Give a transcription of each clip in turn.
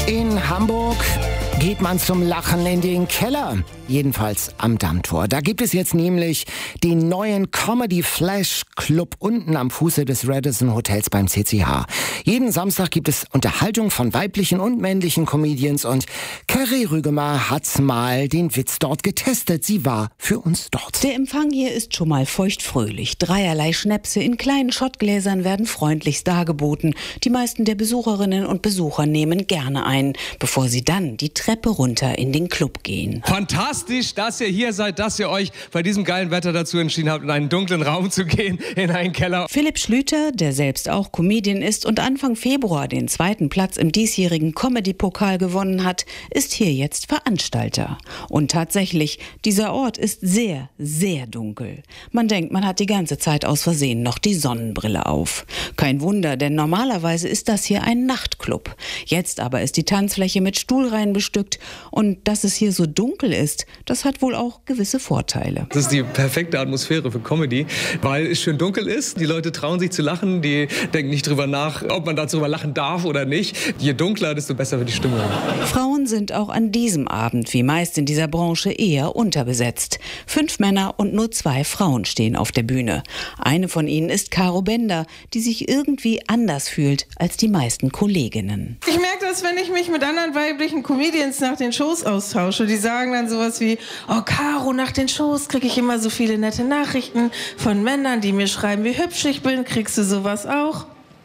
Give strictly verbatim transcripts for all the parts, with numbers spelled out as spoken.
In Hamburg geht man zum Lachen in den Keller. Jedenfalls am Dammtor. Da gibt es jetzt nämlich den neuen Comedy Flash Club unten am Fuße des Radisson Hotels beim C C H. Jeden Samstag gibt es Unterhaltung von weiblichen und männlichen Comedians und Carrie Rügemer hat mal den Witz dort getestet. Sie war für uns dort. Der Empfang hier ist schon mal feuchtfröhlich. Dreierlei Schnäpse in kleinen Schottgläsern werden freundlichst dargeboten. Die meisten der Besucherinnen und Besucher nehmen gerne ein, bevor sie dann die Treppe runter in den Club gehen. Fantastisch, dass ihr hier seid, dass ihr euch bei diesem geilen Wetter dazu entschieden habt, in einen dunklen Raum zu gehen, in einen Keller. Philipp Schlüter, der selbst auch Comedian ist und Anfang Februar den zweiten Platz im diesjährigen Comedy-Pokal gewonnen hat, ist hier jetzt Veranstalter. Und tatsächlich, dieser Ort ist sehr, sehr dunkel. Man denkt, man hat die ganze Zeit aus Versehen noch die Sonnenbrille auf. Kein Wunder, denn normalerweise ist das hier ein Nachtclub. Jetzt aber ist die Tanzfläche mit Stuhlreihen bestückt und dass es hier so dunkel ist, das hat wohl auch gewisse Vorteile. Das ist die perfekte Atmosphäre für Comedy, weil es schön dunkel ist. Die Leute trauen sich zu lachen, die denken nicht drüber nach, ob man darüber lachen darf oder nicht. Je dunkler, desto besser wird die Stimmung. Frauen sind auch an diesem Abend, wie meist in dieser Branche, eher unterbesetzt. Fünf Männer und nur zwei Frauen stehen auf der Bühne. Eine von ihnen ist Caro Bender, die sich irgendwie anders fühlt als die meisten Kolleginnen. Ich merke das, wenn ich mich mit anderen weiblichen Comedians nach den Shows austausche. Die sagen dann sowas wie, oh Caro, nach den Shows kriege ich immer so viele nette Nachrichten von Männern, die mir schreiben, wie hübsch ich bin. Kriegst du sowas auch?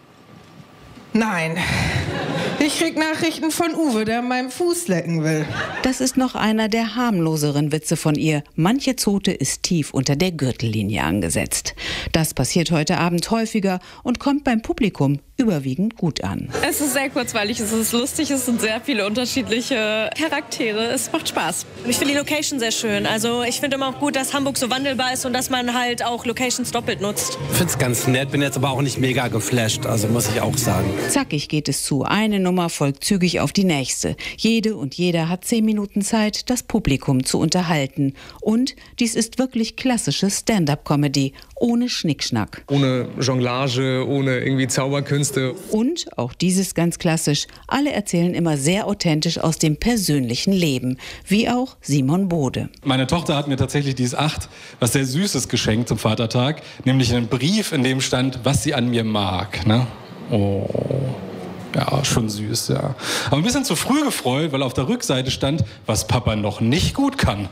Nein. Ich krieg Nachrichten von Uwe, der an meinem Fuß lecken will. Das ist noch einer der harmloseren Witze von ihr. Manche Zote ist tief unter der Gürtellinie angesetzt. Das passiert heute Abend häufiger und kommt beim Publikum überwiegend gut an. Es ist sehr kurzweilig, es ist lustig, es sind sehr viele unterschiedliche Charaktere. Es macht Spaß. Ich finde die Location sehr schön. Also ich finde immer auch gut, dass Hamburg so wandelbar ist und dass man halt auch Locations doppelt nutzt. Ich finde es ganz nett, bin jetzt aber auch nicht mega geflasht, also muss ich auch sagen. Zackig geht es zu. Eine Nummer folgt zügig auf die nächste. Jede und jeder hat zehn Minuten Zeit, das Publikum zu unterhalten. Und dies ist wirklich klassische Stand-up-Comedy, ohne Schnickschnack. Ohne Jonglage, ohne irgendwie Zauberkünste. Und, auch dieses ganz klassisch, alle erzählen immer sehr authentisch aus dem persönlichen Leben, wie auch Simon Bode. Meine Tochter hat mir tatsächlich dieses Acht, was sehr Süßes geschenkt zum Vatertag, nämlich einen Brief, in dem stand, was sie an mir mag. Ne? Oh, ja, schon süß, ja. Aber ein bisschen zu früh gefreut, weil auf der Rückseite stand, was Papa noch nicht gut kann.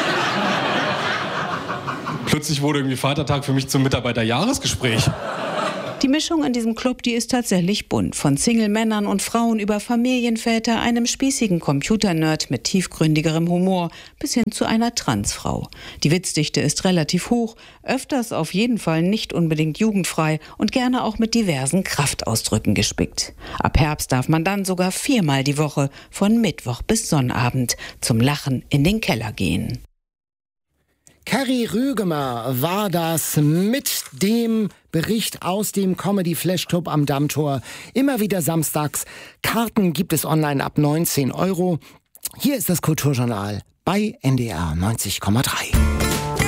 Plötzlich wurde irgendwie Vatertag für mich zum Mitarbeiterjahresgespräch. Die Mischung in diesem Club, die ist tatsächlich bunt. Von Single-Männern und Frauen über Familienväter, einem spießigen Computernerd mit tiefgründigerem Humor bis hin zu einer Transfrau. Die Witzdichte ist relativ hoch, öfters auf jeden Fall nicht unbedingt jugendfrei und gerne auch mit diversen Kraftausdrücken gespickt. Ab Herbst darf man dann sogar viermal die Woche von Mittwoch bis Sonnabend zum Lachen in den Keller gehen. Carrie Rügemer war das mit dem Bericht aus dem Comedy Flash Club am Dammtor. Immer wieder samstags. Karten gibt es online ab neunzehn Euro. Hier ist das Kulturjournal bei N D R neunzig Komma drei.